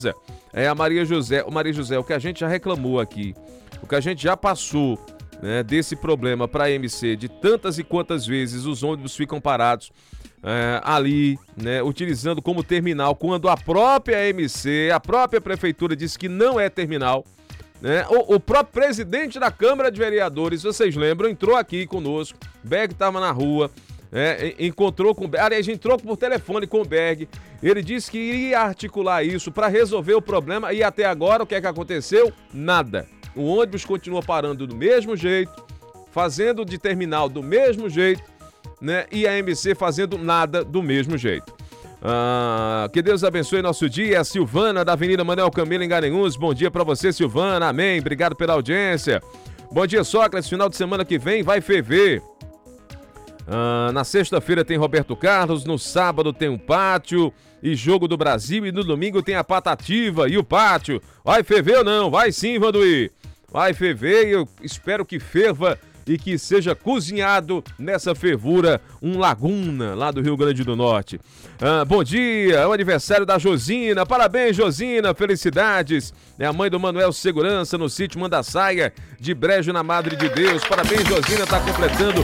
É a Maria José. Maria José, o que a gente já reclamou aqui, o que a gente já passou, né, desse problema para a MC, de tantas e quantas vezes os ônibus ficam parados ali, né, utilizando como terminal, quando a própria MC, a própria prefeitura disse que não é terminal, né? O próprio presidente da Câmara de Vereadores, vocês lembram, entrou aqui conosco, Berg estava na rua, encontrou com, aliás, entrou por telefone com o Berg, ele disse que iria articular isso para resolver o problema e até agora o que é que aconteceu? Nada. O ônibus continua parando do mesmo jeito, fazendo de terminal do mesmo jeito, né? E a MC fazendo nada do mesmo jeito. Que Deus abençoe nosso dia. A Silvana da Avenida Manuel Camilo em Garanhuns. Bom dia pra você, Silvana. Amém. Obrigado pela audiência. Bom dia, Sócrates. Final de semana que vem vai ferver. Na sexta-feira tem Roberto Carlos, no sábado tem um pátio e jogo do Brasil e no domingo tem a Patativa e o pátio. Vai ferver ou não? Vai sim, Vanduí. Vai ferver e eu espero que ferva e que seja cozinhado nessa fervura um Laguna lá do Rio Grande do Norte. Bom dia, é o aniversário da Josina. Parabéns, Josina, felicidades. É a mãe do Manuel Segurança no sítio Mandaçaia de Brejo na Madre de Deus. Parabéns, Josina, está completando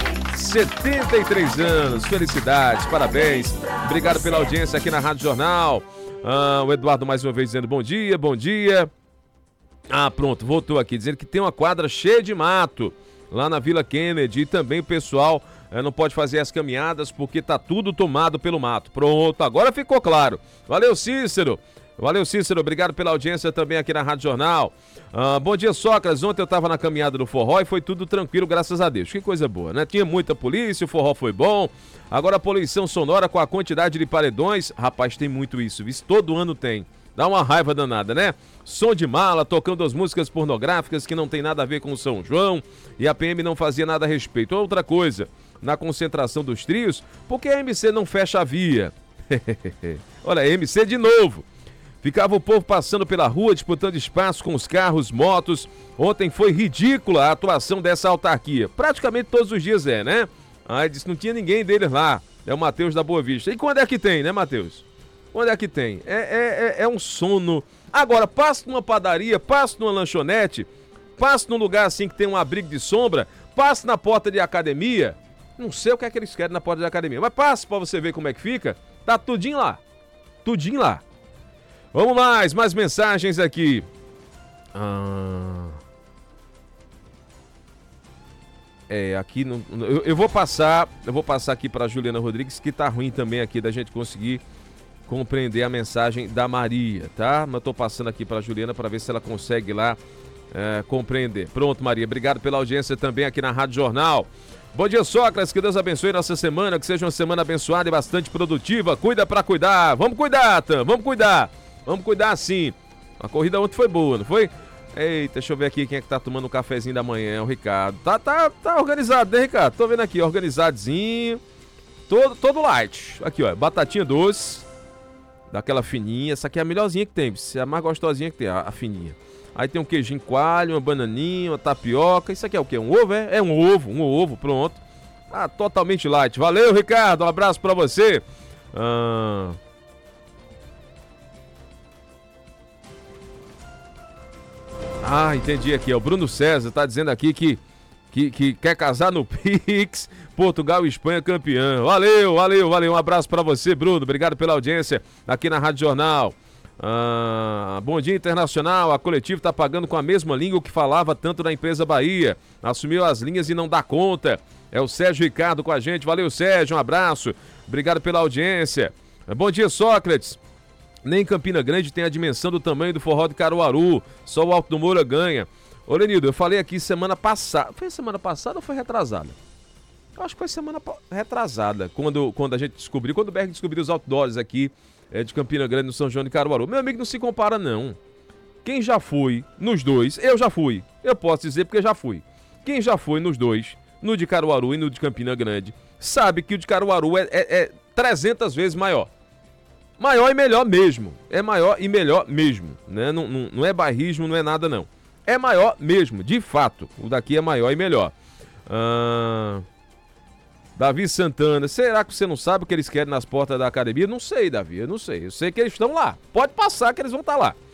73 anos. Felicidades, parabéns. Obrigado pela audiência aqui na Rádio Jornal. O Eduardo mais uma vez dizendo bom dia, bom dia. Pronto, voltou aqui dizendo que tem uma quadra cheia de mato lá na Vila Kennedy e também o pessoal não pode fazer as caminhadas porque tá tudo tomado pelo mato. Pronto, agora ficou claro. Valeu, Cícero. Valeu, Cícero. Obrigado pela audiência também aqui na Rádio Jornal. Bom dia, Sócrates. Ontem eu tava na caminhada do forró e foi tudo tranquilo, graças a Deus. Que coisa boa, né? Tinha muita polícia, o forró foi bom. Agora a poluição sonora com a quantidade de paredões. Rapaz, tem muito isso. Todo ano tem. Dá uma raiva danada, né? Som de mala, tocando as músicas pornográficas que não tem nada a ver com o São João e a PM não fazia nada a respeito. Outra coisa, na concentração dos trios, por que a MC não fecha a via? Olha, a MC de novo. Ficava o povo passando pela rua, disputando espaço com os carros, motos. Ontem foi ridícula a atuação dessa autarquia. Praticamente todos os dias né? Disse que não tinha ninguém deles lá. É o Matheus da Boa Vista. E quando é que tem, né, Matheus? Onde é que tem? É um sono. Agora, passe numa padaria, passe numa lanchonete, passe num lugar assim que tem um abrigo de sombra, passe na porta de academia. Não sei o que é que eles querem na porta de academia, mas passe pra você ver como é que fica. Tá tudinho lá. Tudinho lá. Vamos mais mensagens aqui. Aqui não, eu vou passar aqui pra Juliana Rodrigues, que tá ruim também aqui da gente conseguir compreender a mensagem da Maria, tá? Mas eu tô passando aqui para a Juliana para ver se ela consegue lá compreender. Pronto, Maria, obrigado pela audiência também aqui na Rádio Jornal. Bom dia, Sócrates, que Deus abençoe nossa semana, que seja uma semana abençoada e bastante produtiva. Cuida para cuidar, vamos cuidar, Tam, vamos cuidar sim. A corrida ontem foi boa, não foi? Eita, deixa eu ver aqui quem é que tá tomando um cafezinho da manhã, é o Ricardo. Tá organizado, né, Ricardo? Tô vendo aqui, organizadinho, todo light. Aqui, ó, batatinha doce. Daquela fininha, essa aqui é a melhorzinha que tem, é a mais gostosinha que tem, a fininha. Aí tem um queijinho coalho, uma bananinha, uma tapioca, isso aqui é o quê? Um ovo, é? É um ovo, pronto. Totalmente light. Valeu, Ricardo, um abraço pra você. Entendi aqui, o Bruno César tá dizendo aqui que quer casar no Pix, Portugal e Espanha campeão. Valeu, um abraço pra você, Bruno, obrigado pela audiência aqui na Rádio Jornal. Bom dia, Internacional, a coletiva tá pagando com a mesma língua que falava tanto da empresa Bahia, assumiu as linhas e não dá conta. É o Sérgio Ricardo com a gente, valeu, Sérgio, um abraço, obrigado pela audiência. Bom dia, Sócrates. Nem Campina Grande tem a dimensão do tamanho do forró de Caruaru, só o Alto do Moura ganha. Ô, Lenildo, eu falei aqui semana passada. Foi semana passada ou foi retrasada? Eu acho que foi semana retrasada, quando a gente descobriu, quando o Berg descobriu os outdoors aqui de Campina Grande, no São João de Caruaru. Meu amigo, não se compara, não. Quem já foi nos dois, eu já fui. Eu posso dizer porque já fui. Quem já foi nos dois, no de Caruaru e no de Campina Grande, sabe que o de Caruaru é 300 vezes maior. Maior e melhor mesmo. É maior e melhor mesmo. Né? Não é bairrismo, não é nada, não. É maior mesmo, de fato. O daqui é maior e melhor. Davi Santana, será que você não sabe o que eles querem nas portas da academia? Não sei, Davi, eu não sei. Eu sei que eles estão lá. Pode passar que eles vão estar lá.